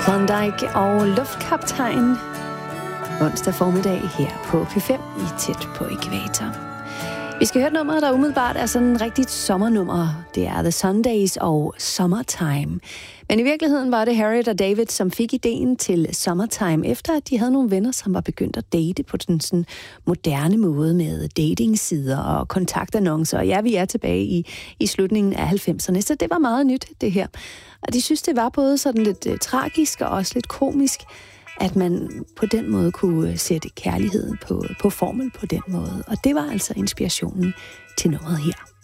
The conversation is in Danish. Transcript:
Klondike og Luftkaptajn. Onsdag formiddag her på P5 i Tæt på Ækvator. Vi skal høre et nummer, der umiddelbart er sådan et rigtigt sommernummer. Det er The Sundays og Summertime. Men i virkeligheden var det Harriet og David, som fik ideen til Summertime, efter at de havde nogle venner, som var begyndt at date på den sådan moderne måde med datingsider og kontaktannoncer. Og ja, vi er tilbage i slutningen af 90'erne, så det var meget nyt, det her. Og de synes, det var både sådan lidt tragisk og også lidt komisk, at man på den måde kunne sætte kærligheden på formel på den måde. Og det var altså inspirationen til nummeret her.